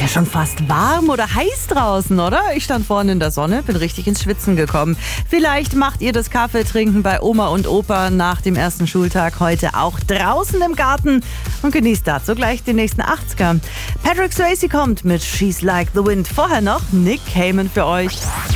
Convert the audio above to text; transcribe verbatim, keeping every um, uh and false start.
ja schon fast warm oder heiß draußen, oder? Ich stand vorne in der Sonne, bin richtig ins Schwitzen gekommen. Vielleicht macht ihr das Kaffeetrinken bei Oma und Opa nach dem ersten Schultag heute auch draußen im Garten und genießt dazu gleich die nächsten achtziger. Patrick Swayze kommt mit She's Like the Wind. Vorher noch Nick Cayman für euch.